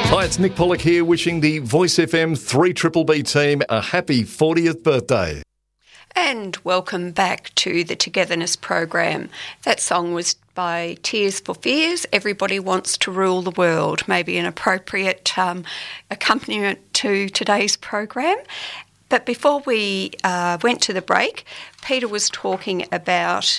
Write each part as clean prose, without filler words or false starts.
Hi, it's Nick Pollock here, wishing the Voice FM 3BBB team a happy 40th birthday. And welcome back to the Togetherness program. That song was by Tears for Fears, Everybody Wants to Rule the World, maybe an appropriate accompaniment to today's program. But before we went to the break, Peter was talking about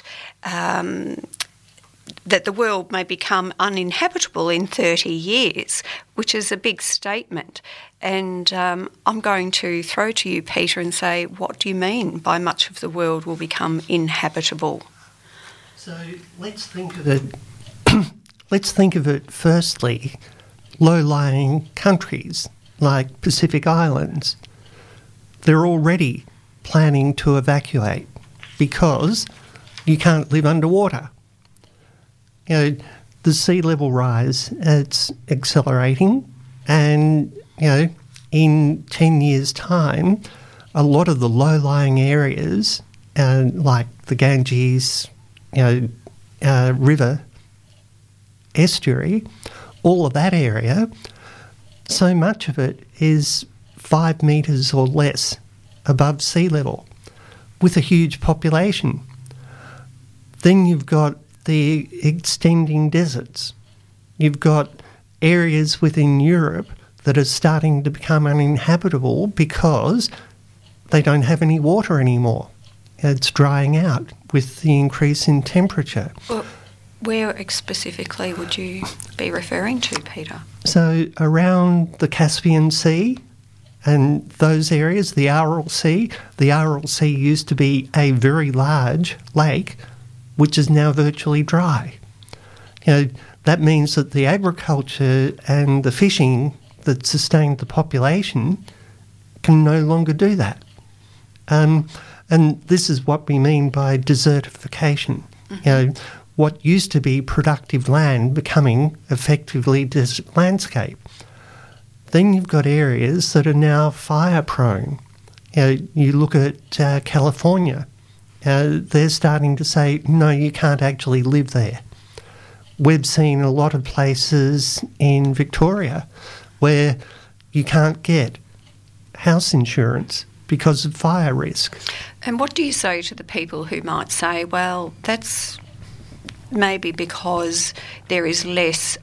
that the world may become uninhabitable in 30 years, which is a big statement. And I'm going to throw to you, Peter, and say, what do you mean by much of the world will become inhabitable? So let's think of it. Let's think of it firstly, low-lying countries like Pacific Islands. They're already planning to evacuate because you can't live underwater. You know, the sea level rise, it's accelerating, and, you know, in 10 years' time, a lot of the low-lying areas, like the Ganges, river estuary, all of that area, so much of it is 5 metres or less above sea level, with a huge population. Then you've got the extending deserts. You've got areas within Europe that are starting to become uninhabitable because they don't have any water anymore. It's drying out with the increase in temperature. Well, where specifically would you be referring to, Peter? So around the Caspian Sea and those areas, the Aral Sea used to be a very large lake, which is now virtually dry. You know, that means that the agriculture and the fishing that sustained the population can no longer do that. And this is what we mean by desertification. Mm-hmm. You know, what used to be productive land becoming effectively desert landscape. Then you've got areas that are now fire prone. You know, you look at California. They're starting to say, no, you can't actually live there. We've seen a lot of places in Victoria where you can't get house insurance because of fire risk. And what do you say to the people who might say, well, that's maybe because there is less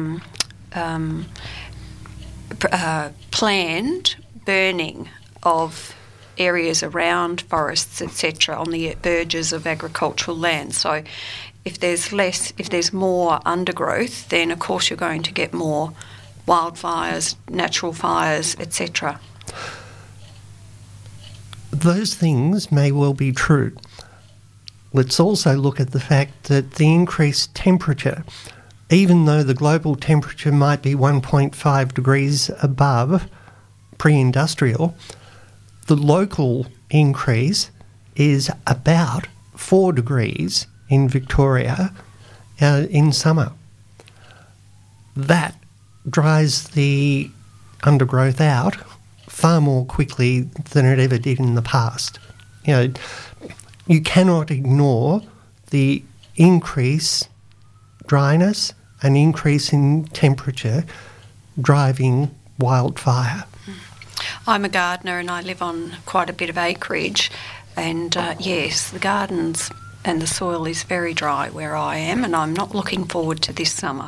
planned burning of areas around forests, etc., on the verges of agricultural land. So if there's more undergrowth, then of course you're going to get more wildfires, natural fires, etc. Those things may well be true. Let's also look at the fact that the increased temperature, even though the global temperature might be 1.5 degrees above pre-industrial, the local increase is about 4 degrees in Victoria in summer. That dries the undergrowth out far more quickly than it ever did in the past. You know, you cannot ignore the increase dryness and increase in temperature driving wildfire. I'm a gardener and I live on quite a bit of acreage, and yes, the gardens and the soil is very dry where I am, and I'm not looking forward to this summer.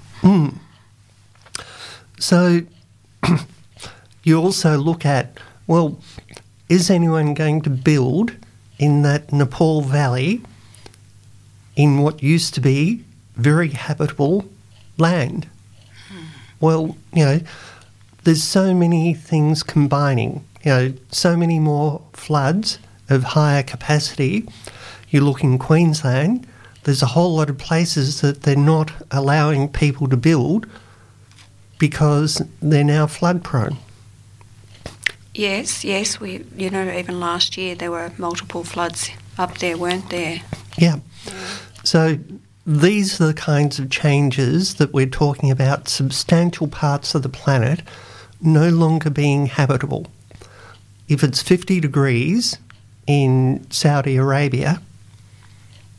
So you also look at, well, is anyone going to build in that Nepal Valley in what used to be very habitable land? Well, you know, there's so many things combining, you know, so many more floods of higher capacity. You look in Queensland, there's a whole lot of places that they're not allowing people to build because they're now flood prone. Yes, even last year there were multiple floods up there, weren't there? Yeah. So these are the kinds of changes that we're talking about, substantial parts of the planet no longer being habitable. If it's 50 degrees in Saudi Arabia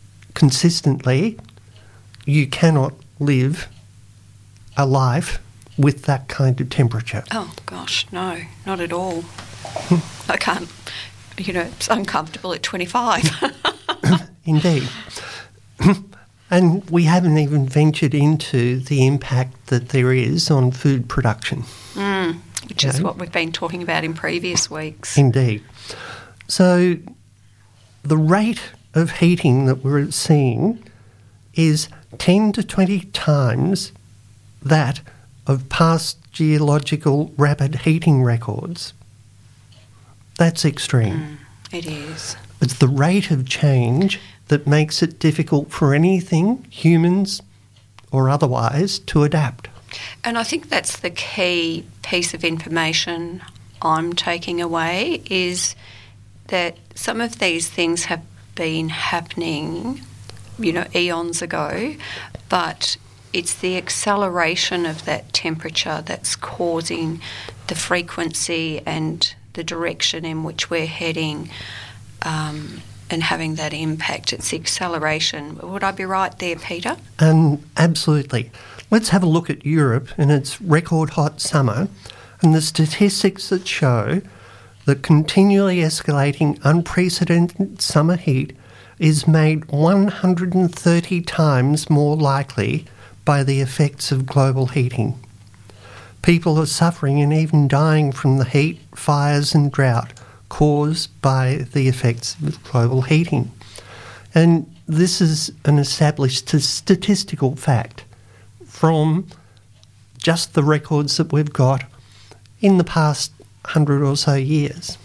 consistently, you cannot live a life with that kind of temperature. Oh, gosh, no, not at all. I can't, it's uncomfortable at 25. Indeed. And we haven't even ventured into the impact that there is on food production. Which is what we've been talking about in previous weeks. Indeed. So the rate of heating that we're seeing is 10 to 20 times that of past geological rapid heating records. That's extreme. It is. It's the rate of change that makes it difficult for anything, humans or otherwise, to adapt. And I think that's the key piece of information I'm taking away, is that some of these things have been happening, eons ago, but it's the acceleration of that temperature that's causing the frequency and the direction in which we're heading, and having that impact. It's the acceleration. Would I be right there, Peter? Absolutely. Let's have a look at Europe and its record hot summer and the statistics that show that continually escalating unprecedented summer heat is made 130 times more likely by the effects of global heating. People are suffering and even dying from the heat, fires and drought caused by the effects of global heating. And this is an established statistical fact from just the records that we've got in the past 100 or so years.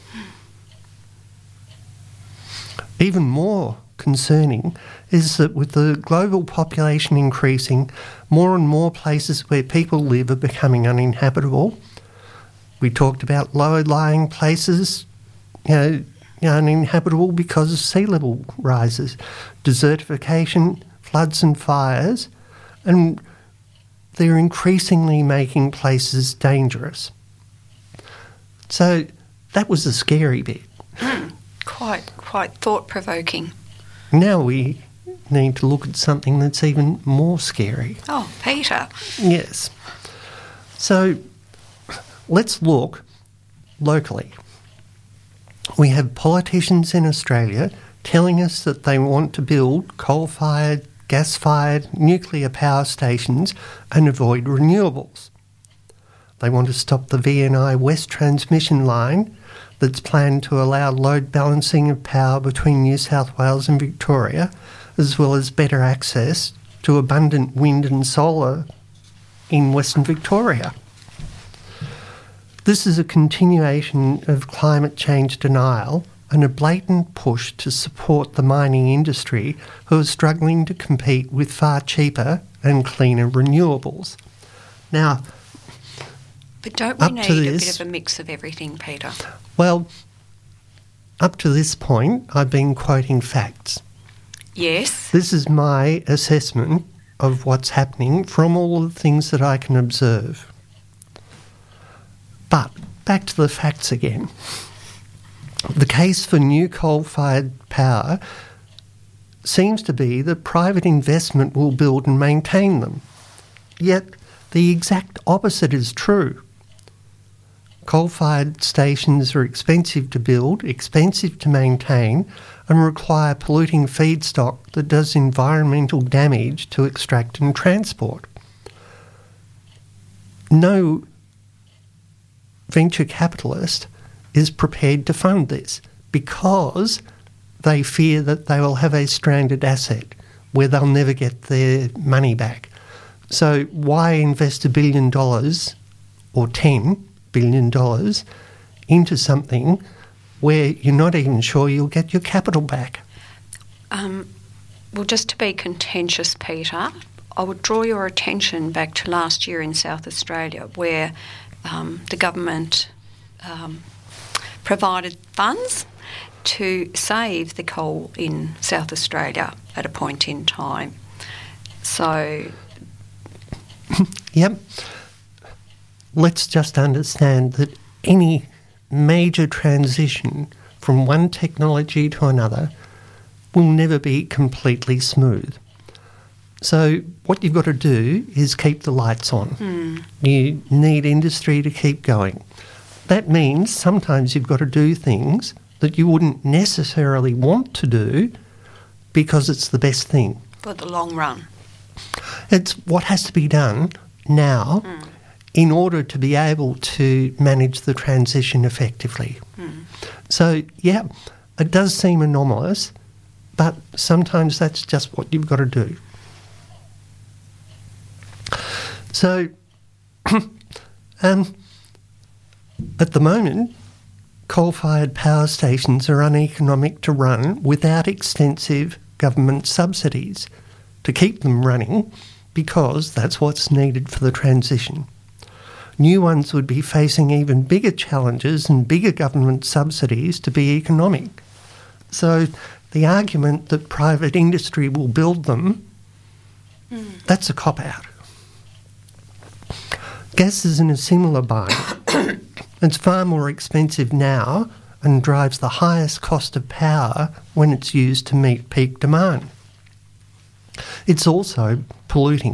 Even more concerning is that with the global population increasing, more and more places where people live are becoming uninhabitable. We talked about low-lying places, uninhabitable because of sea level rises, desertification, floods and fires, and they're increasingly making places dangerous. So that was the scary bit. Quite thought-provoking. Now we need to look at something that's even more scary. Oh, Peter. Yes. So let's look locally. We have politicians in Australia telling us that they want to build coal-fired, gas-fired, nuclear power stations and avoid renewables. They want to stop the VNI West transmission line that's planned to allow load balancing of power between New South Wales and Victoria, as well as better access to abundant wind and solar in Western Victoria. This is a continuation of climate change denial and a blatant push to support the mining industry, who are struggling to compete with far cheaper and cleaner renewables. Now, but don't we need a bit of a mix of everything, Peter? Well, up to this point, I've been quoting facts. Yes. This is my assessment of what's happening from all of the things that I can observe. But back to the facts again. The case for new coal-fired power seems to be that private investment will build and maintain them. Yet the exact opposite is true. Coal-fired stations are expensive to build, expensive to maintain, and require polluting feedstock that does environmental damage to extract and transport. No venture capitalist is prepared to fund this because they fear that they will have a stranded asset where they'll never get their money back. So why invest $1 billion or $10 billion into something where you're not even sure you'll get your capital back? Well, just to be contentious, Peter, I would draw your attention back to last year in South Australia, where the government provided funds to save the coal in South Australia at a point in time. So... Yep. Let's just understand that any major transition from one technology to another will never be completely smooth. So what you've got to do is keep the lights on. You need industry to keep going. That means sometimes you've got to do things that you wouldn't necessarily want to do because it's the best thing. For the long run. It's what has to be done now in order to be able to manage the transition effectively. So, yeah, it does seem anomalous, but sometimes that's just what you've got to do. So, at the moment, coal-fired power stations are uneconomic to run without extensive government subsidies to keep them running because that's what's needed for the transition. New ones would be facing even bigger challenges and bigger government subsidies to be economic. So the argument that private industry will build them, that's a cop-out. Gas is in a similar bind. It's far more expensive now and drives the highest cost of power when it's used to meet peak demand. It's also polluting.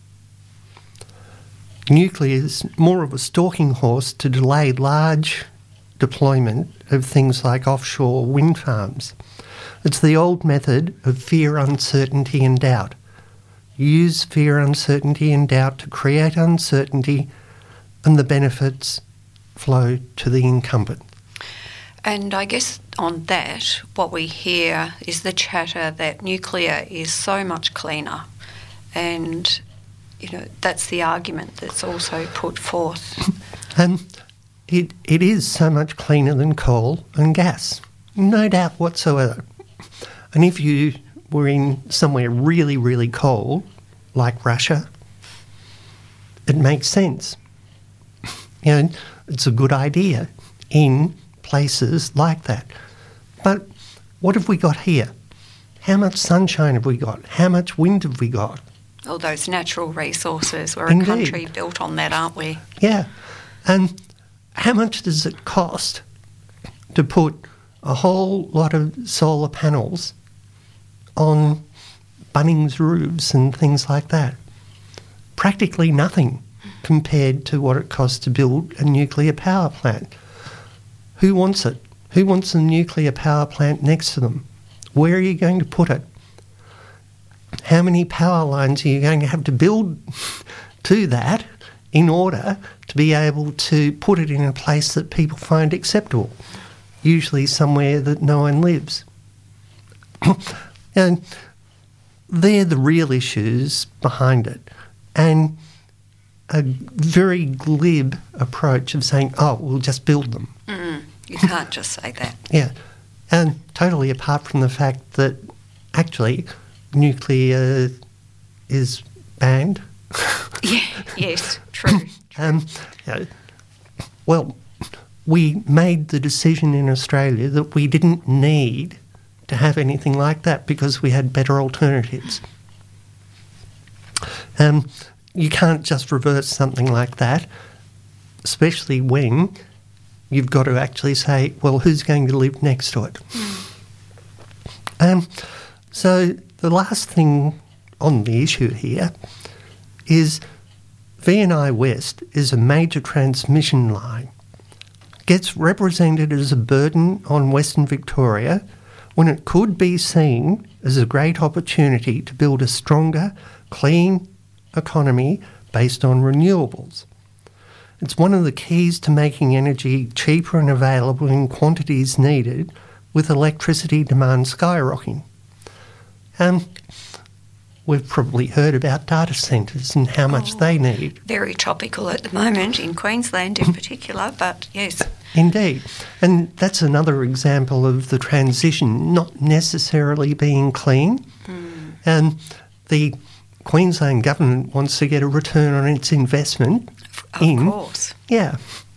Nuclear is more of a stalking horse to delay large deployment of things like offshore wind farms. It's the old method of fear, uncertainty and doubt. Use fear, uncertainty and doubt to create uncertainty, and the benefits flow to the incumbent. And I guess on that, what we hear is the chatter that nuclear is so much cleaner. And, that's the argument that's also put forth. And it is so much cleaner than coal and gas, no doubt whatsoever. And if you were in somewhere really, really cold, like Russia, it makes sense. It's a good idea in places like that. But what have we got here? How much sunshine have we got? How much wind have we got? All those natural resources. We're Indeed. a country built on that, aren't we? Yeah. And how much does it cost to put a whole lot of solar panels on Bunnings roofs and things like that? Practically nothing compared to what it costs to build a nuclear power plant. Who wants it? Who wants a nuclear power plant next to them? Where are you going to put it? How many power lines are you going to have to build to that in order to be able to put it in a place that people find acceptable? Usually somewhere that no one lives. And they're the real issues behind it. And a very glib approach of saying, we'll just build them. You can't just say that. Yeah. And totally apart from the fact that actually nuclear is banned. Yes, true. Well, we made the decision in Australia that we didn't need to have anything like that because we had better alternatives. You can't just reverse something like that, especially when you've got to actually say, well, who's going to live next to it? So the last thing on the issue here is VNI West is a major transmission line. Gets represented as a burden on Western Victoria when it could be seen as a great opportunity to build a stronger, clean economy based on renewables. It's one of the keys to making energy cheaper and available in quantities needed with electricity demand skyrocketing. We've probably heard about data centres and how much they need. Very topical at the moment in Queensland in particular, but yes. Indeed. And that's another example of the transition not necessarily being clean. And the Queensland government wants to get a return on its investment. Of course. Yeah.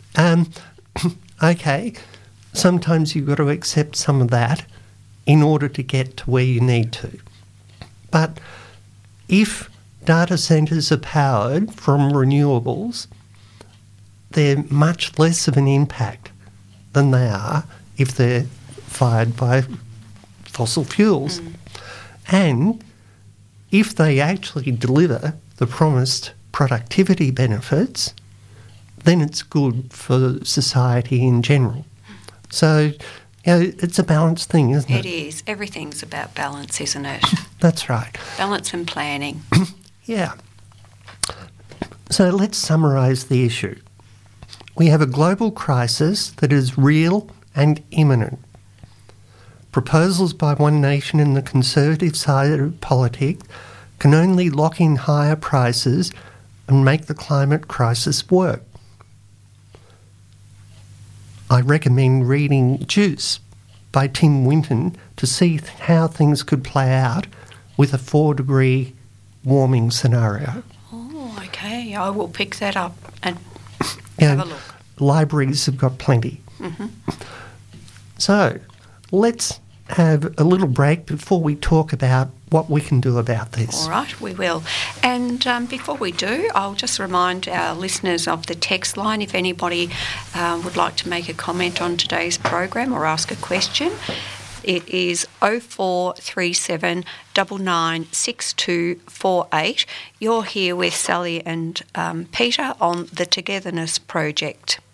Okay. Sometimes you've got to accept some of that in order to get to where you need to. But if data centres are powered from renewables, they're much less of an impact than they are if they're fired by fossil fuels. And if they actually deliver the promised productivity benefits, then it's good for society in general. So, it's a balanced thing, isn't it? It is. Everything's about balance, isn't it? That's right. Balance and planning. Yeah. So let's summarise the issue. We have a global crisis that is real and imminent. Proposals by one nation in the conservative side of politics can only lock in higher prices and make the climate crisis work. I recommend reading Juice by Tim Winton to see how things could play out with a 4-degree warming scenario. Oh, okay. I will pick that up and have a look. Libraries have got plenty. Mm-hmm. So, let's have a little break before we talk about what we can do about this. All right, we will. And before we do, I'll just remind our listeners of the text line. If anybody would like to make a comment on today's program or ask a question, it is 0437 996248. You're here with Sally and Peter on the Togetherness Project.